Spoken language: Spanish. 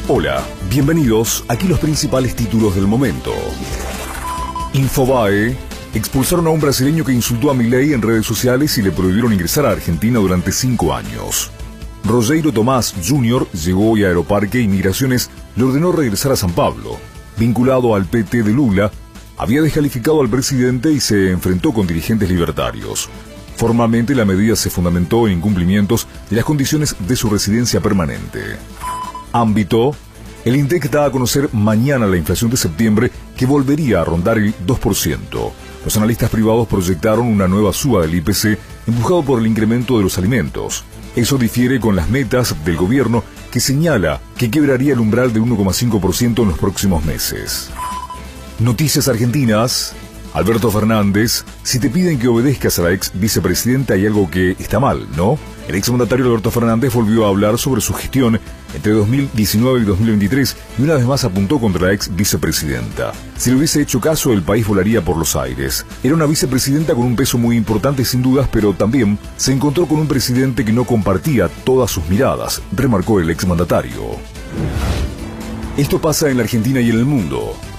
Hola, bienvenidos. Aquí los principales títulos del momento. Infobae: expulsaron a un brasileño que insultó a Milei en redes sociales y le prohibieron ingresar a Argentina durante 5 años. Rogério Tomás Jr. llegó hoy a Aeroparque y Migraciones le ordenó regresar a San Pablo. Vinculado al PT de Lula, había descalificado al presidente y se enfrentó con dirigentes libertarios. Formalmente, la medida se fundamentó en incumplimientos de las condiciones de su residencia permanente. Ámbito: el INDEC da a conocer mañana la inflación de septiembre, que volvería a rondar el 2%. Los analistas privados proyectaron una nueva suba del IPC, empujado por el incremento de los alimentos. Eso difiere con las metas del gobierno, que señala que quebraría el umbral de 1,5% en los próximos meses. Noticias argentinas. Alberto Fernández: si te piden que obedezcas a la ex vicepresidenta hay algo que está mal, ¿no? El exmandatario Alberto Fernández volvió a hablar sobre su gestión entre 2019 y 2023 y una vez más apuntó contra la ex vicepresidenta. Si le hubiese hecho caso, el país volaría por los aires. Era una vicepresidenta con un peso muy importante sin dudas, pero también se encontró con un presidente que no compartía todas sus miradas, remarcó el exmandatario. Esto pasa en la Argentina y en el mundo.